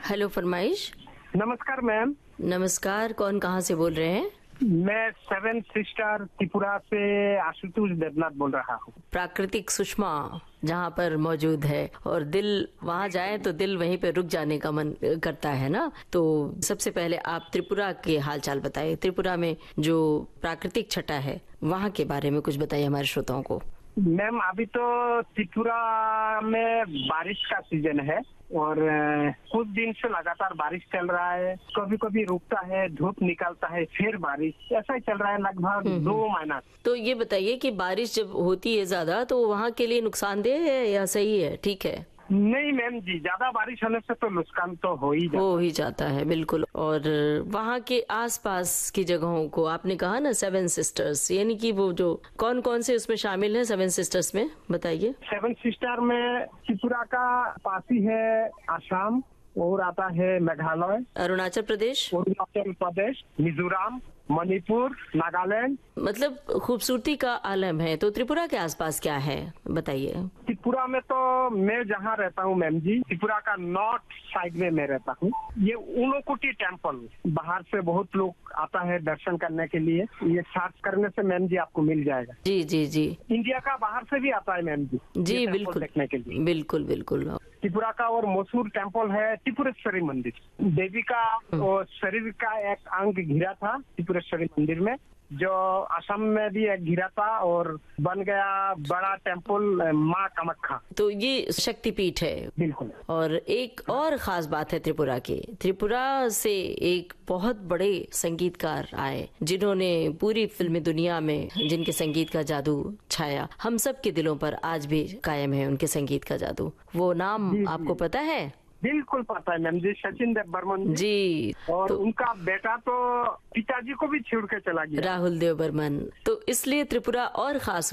Hello फरमाइश। नमस्कार ma'am. नमस्कार, कौन कहाँ से बोल रहे हैं? मैं सेवन सिस्टर त्रिपुरा से आशुतोष देवनाथ बोल रहा हूँ। प्राकृतिक सुषमा जहाँ पर मौजूद है और दिल वहाँ जाए तो दिल वहीं पे रुक जाने का मन करता है ना। तो सबसे पहले आप त्रिपुरा के हालचाल बताइए। त्रिपुरा में जो प्राकृतिक छटा है वहाँ के बारे में कुछ बताइए हमारे श्रोताओं को। मैम अभी तो त्रिपुरा में बारिश का सीजन है और कुछ दिन से लगातार बारिश चल रहा है। कभी कभी रुकता है, धूप निकलता है, फिर बारिश, ऐसा ही चल रहा है लगभग 2 महीना। तो ये बताइए कि बारिश जब होती है ज्यादा तो वहाँ के लिए नुकसानदेह है या सही है, ठीक है? नहीं मैम जी, ज्यादा बारिश होने से तो नुकसान तो हो ही जाता है बिल्कुल। और वहाँ के आसपास की जगहों को आपने कहा ना सेवन सिस्टर्स, यानी कि वो जो कौन कौन से उसमें शामिल है सेवन सिस्टर्स में, बताइए। सेवन सिस्टर में त्रिपुरा का पासी है आसाम, और आता है मेघालय, अरुणाचल प्रदेश, मिजोरम, मणिपुर, नागालैंड। मतलब खूबसूरती का आलम है। तो त्रिपुरा के आसपास क्या है बताइए। त्रिपुरा में तो मैं जहाँ रहता हूँ मैम जी, त्रिपुरा का नॉर्थ साइड में मैं रहता हूँ। ये ऊनोकोटी टेम्पल, बाहर से बहुत लोग आता है दर्शन करने के लिए। ये सर्च करने से मैम जी आपको मिल जाएगा। जी जी जी। इंडिया का बाहर से भी आता है मैम जी। जी बिल्कुल देखने के लिए। बिल्कुल बिल्कुल। त्रिपुरा का और मशहूर टेम्पल है त्रिपुरेश्वरी मंदिर। देवी का और शरीर का एक अंग घिरा था त्रिपुरेश्वरी मंदिर में, जो असम में भी एक घिरा था और बन गया बड़ा टेम्पल माँ कामाख्या। तो ये शक्तिपीठ है बिल्कुल। और एक और खास बात है त्रिपुरा की, त्रिपुरा से एक बहुत बड़े संगीतकार आए जिन्होंने पूरी फिल्मी दुनिया में, जिनके संगीत का जादू छाया, हम सब के दिलों पर आज भी कायम है उनके संगीत का जादू। वो नाम आपको पता है? बिल्कुल पता है मैम जी, सचिन देव बर्मन जी। और उनका बेटा तो पिताजी को भी छोड़ के चला गया, राहुल देव बर्मन। तो इसलिए त्रिपुरा और खास